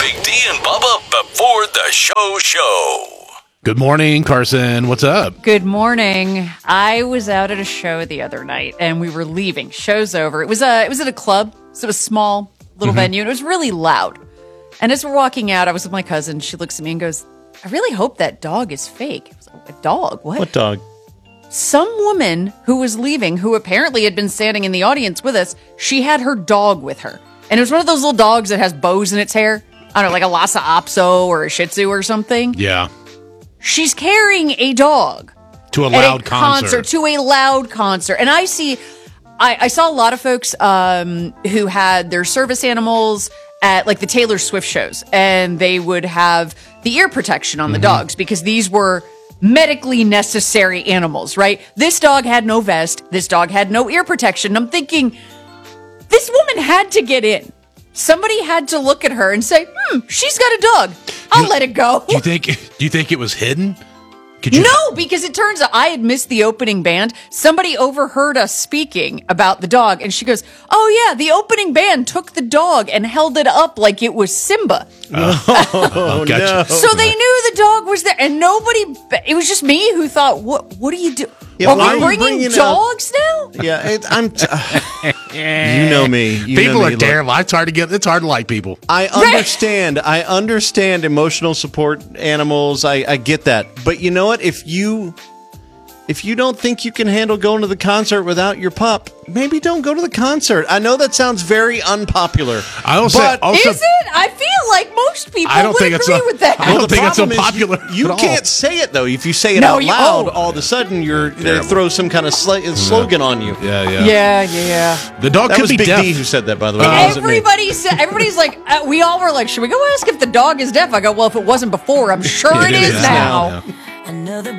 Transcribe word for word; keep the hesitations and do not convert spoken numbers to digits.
Big D and Bubba before the show show. Good morning, Carson. What's up? Good morning. I was out at a show the other night, and we were leaving. Show's over. It was a, it was at a club, so it was a small little Mm-hmm. venue, and it was really loud. And as we're walking out, I was with my cousin. She looks at me and goes, I really hope that dog is fake. I was like, a dog? What? What dog? Some woman who was leaving, who apparently had been standing in the audience with us, she had her dog with her. And it was one of those little dogs that has bows in its hair. I don't know, like a Lhasa Apso or a Shih Tzu or something. Yeah. She's carrying a dog To a at loud a concert. to a loud concert. And I see, I, I saw a lot of folks um, who had their service animals at like the Taylor Swift shows, and they would have the ear protection on the Mm-hmm. dogs because these were medically necessary animals, right? This dog had no vest. This dog had no ear protection. I'm thinking, this woman had to get in. Somebody had to look at her and say, hmm, she's got a dog. I'll You- let it go. Do you think? Do you think it was hidden? Could you? No, because it turns out I had missed the opening band. Somebody overheard us speaking about the dog, and she goes, oh, yeah, the opening band took the dog and held it up like it was Simba. Oh, gotcha. So they knew the dog was there, and nobody, it was just me who thought, what What do you do? Yeah, Are why are we you bringing, bringing up- dogs now? Yeah, it, I'm. T- you know me. You People know are me. Look, terrible. It's hard to get. It's hard to like people. I understand. I understand emotional support animals. I, I get that. But you know what? If you if you don't think you can handle going to the concert without your pup, maybe don't go to the concert. I know that sounds very unpopular. I also, but also Is it? I feel like most people I don't would think it's agree a- with that. I don't the think it's so problem is popular You, you at all. can't say it though. If you say it No, out you- loud, oh. all of a sudden you're they Terrible. throw some kind of sli- slogan on you. Yeah, yeah, yeah, yeah, yeah. The dog That could was be Big deaf. D who said that, by the way. Oh. That wasn't me. Everybody said, everybody's like, uh, we all were like, should we go ask if the dog is deaf? I go, well, if it wasn't before, I'm sure It it is is now. now. Yeah. Another